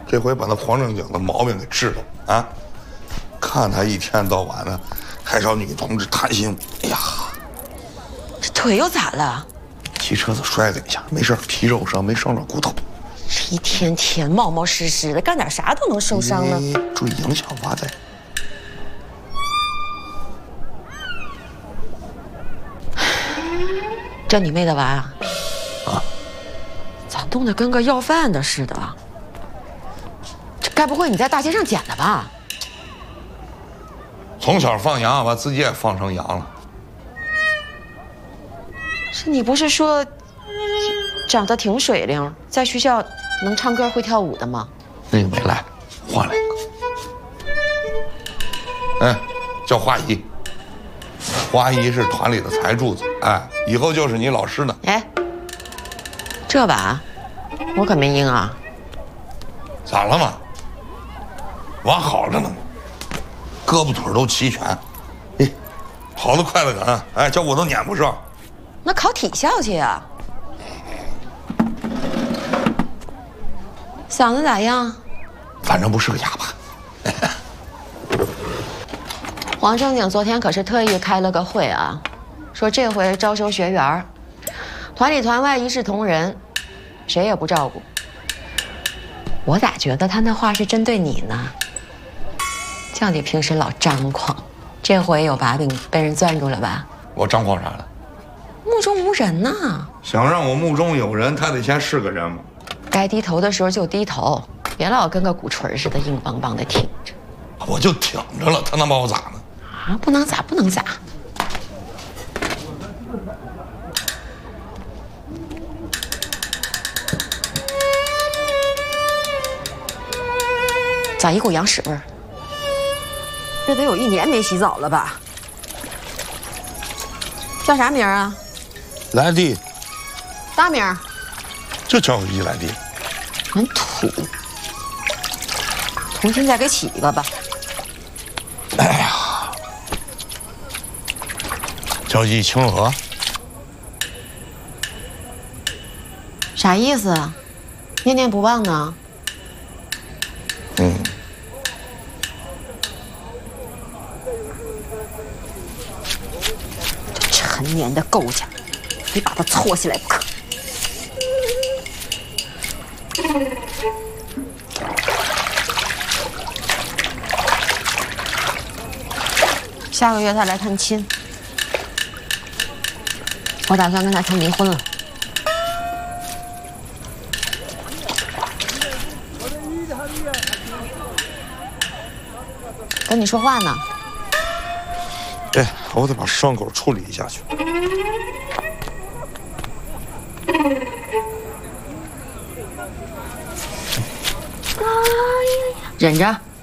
这回把那黄正经的毛病给治了啊！看他一天到晚的还找女同志谈心，哎呀， 这腿又咋了？ 骑车子摔了一下，没事，皮肉伤，没伤着骨头。 这一天天冒冒失失的，干点啥都能受伤呢。 注意影响娃在。 这你妹的娃啊？ 啊？ 咋冻得跟个要饭的似的？这该不会你在大街上捡的吧？ 从小放羊，把自己也放成羊了。 是你不是说长得挺水灵，在学校能唱歌会跳舞的吗？ 那个没来，换了一个。哎，叫花姨。花姨是团里的财柱子，哎，以后就是你老师呢。 哎，这把我可没应啊。 咋了嘛？娃好着呢，胳膊腿都齐全，哎，跑得快得很，哎，叫我都撵不上。 那考体校去呀？嗓子咋样？ 反正不是个哑巴。 黄正经昨天可是特意开了个会啊，说这回招收学员，团里团外一视同仁，谁也不照顾。我咋觉得他那话是针对你呢？叫你平时老张狂，这回有把柄被人攥住了吧？ 我张狂啥了？ 目中无人呐！ 想让我目中有人，他得先是个人嘛。 该低头的时候就低头，别老跟个鼓槌似的硬邦邦的挺着。 我就挺着了，他能把我咋呢？ 啊，不能咋，不能咋。咋一股羊屎味儿？这得有1年没洗澡了吧？叫啥名啊？ 来弟。 大名？ 就叫一来弟。 很土。重新再给起一个吧。 哎呀，叫一清娥。 啥意思啊？念念不忘呢？ 嗯。 这陈年的构架，非把它搓起来不可。下个月他来探亲，我打算跟他谈离婚了。跟你说话呢。 哎，我得把伤口处理一下去。 忍着。